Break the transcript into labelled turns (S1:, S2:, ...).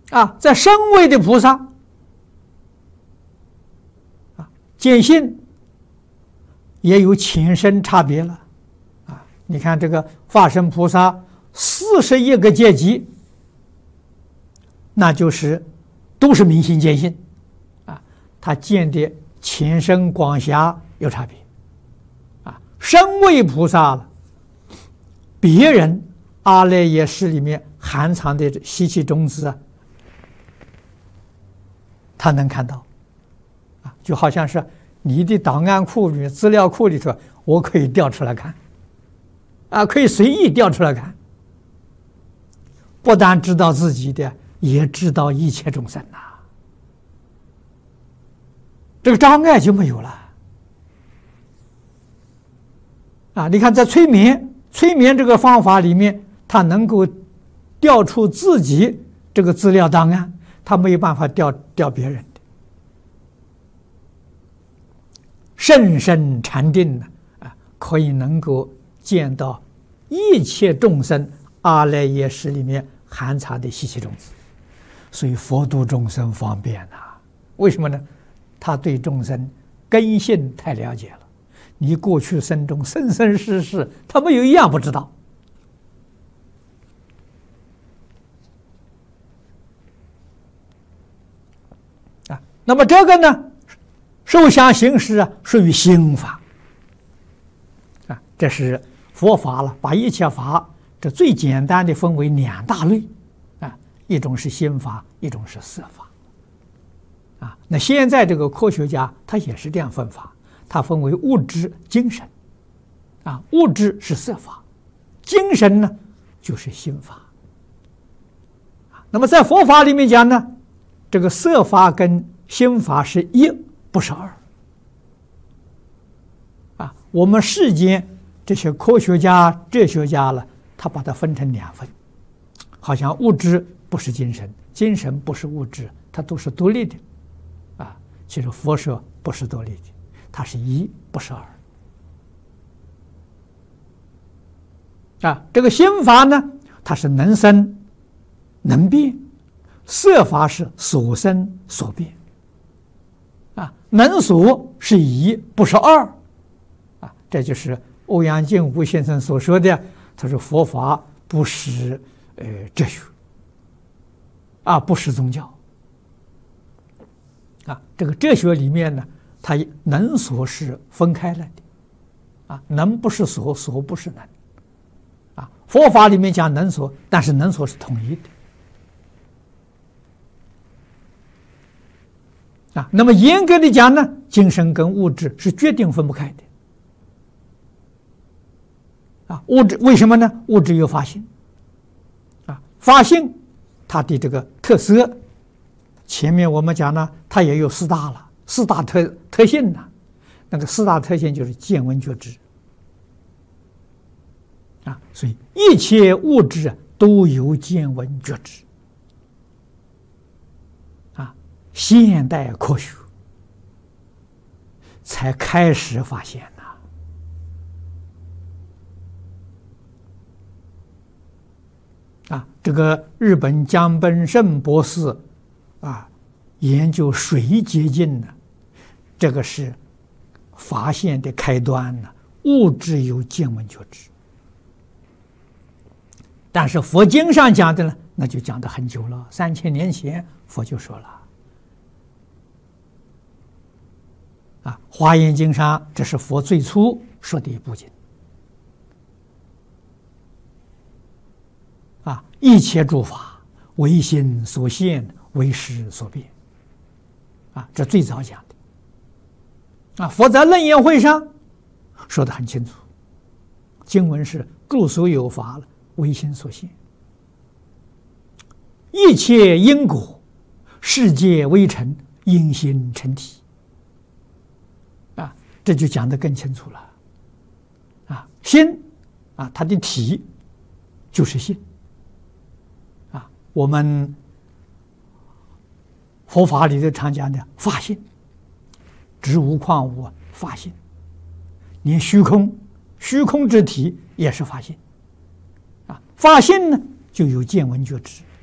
S1: 在声位的菩萨见性也有浅深差别了你看这个化身菩萨41个阶级，那就是都是明心见性他见的浅深广狭有差别声位菩萨了，别人阿赖耶识里面含藏的习气种子他能看到就好像是你的档案库里面资料库里头我可以调出来看可以随意调出来看，不但知道自己的，也知道一切众生这个障碍就没有了你看在催眠这个方法里面，他能够调出自己这个资料档案，他没有办法调别人的。甚深禅定可以能够见到一切众生阿赖耶识里面含藏的习气种子，所以佛度众生方便为什么呢？他对众生根性太了解了，你过去生中生生世世他没有一样不知道那么这个呢受想行识属于心法这是佛法了，把一切法这最简单的分为2大类一种是心法，一种是色法那现在这个科学家他也是这样分法，他分为物质精神物质是色法，精神呢就是心法那么在佛法里面讲呢，这个色法跟心法是1不是2我们世间这些科学家哲学家了，他把它分成2份，好像物质不是精神，精神不是物质，它都是独立的其实佛说不是独立的，它是1不是2这个心法呢，它是能生能变，色法是所生所变能所是1不是2这就是欧阳靖无先生所说的，他说佛法不是哲学不是宗教这个哲学里面呢，它能所是分开了的能不是所，所不是能佛法里面讲能所，但是能所是统一的那么严格的讲呢，精神跟物质是决定分不开的物质为什么呢？物质有法性法性它的这个特色，前面我们讲呢，它也有4大特性那个4大特性就是见闻觉知所以一切物质都有见闻觉知现代科学才开始发现这个日本江本胜博士研究水结晶这个是发现的开端物质有见闻觉知，但是佛经上讲的呢，那就讲得很久了，3000年前佛就说了华严经上这是佛最初说的一部经一切诸法唯心所现，唯识所变这最早讲的佛在楞严会上说得很清楚，经文是诸所有法了，唯心所现，一切因果世界微尘，因心成体这就讲得更清楚了心它的体就是心我们佛法里头常讲的法性，植物矿物法性，连虚空之体也是法性法性呢就有见闻觉知